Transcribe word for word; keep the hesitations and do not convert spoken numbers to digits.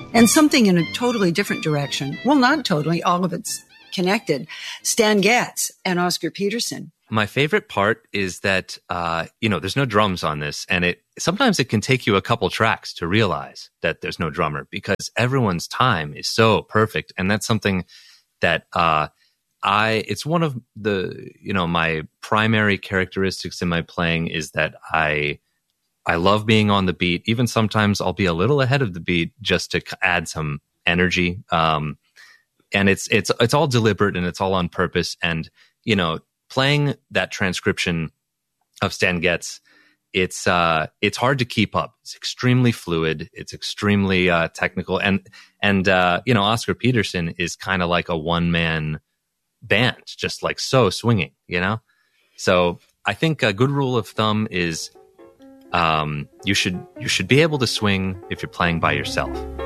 And something in a totally different direction. Well, not totally. All of it's connected. Stan Getz and Oscar Peterson. My favorite part is that, uh, you know, there's no drums on this. And it sometimes it can take you a couple tracks to realize that there's no drummer because everyone's time is so perfect. And that's something that uh, I, it's one of the, you know, my primary characteristics in my playing is that I, I love being on the beat. Even sometimes I'll be a little ahead of the beat just to add some energy. Um, and it's, it's, it's all deliberate and it's all on purpose. And, you know, playing that transcription of Stan Getz, it's uh, it's hard to keep up. It's extremely fluid. It's extremely uh, technical, and and uh, you know, Oscar Peterson is kind of like a one man band, just like so swinging. You know, so I think a good rule of thumb is um, you should you should be able to swing if you're playing by yourself.